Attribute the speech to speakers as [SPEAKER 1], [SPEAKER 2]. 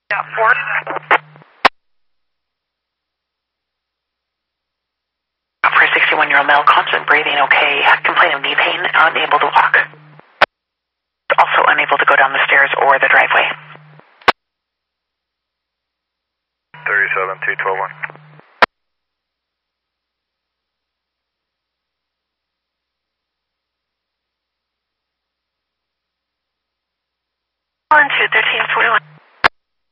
[SPEAKER 1] Yeah, 4. For a 61-year-old male, constant breathing, okay, complaint of knee pain, unable to walk. Also unable to go down the stairs or the driveway.
[SPEAKER 2] 37-212-1.
[SPEAKER 1] On to 1341.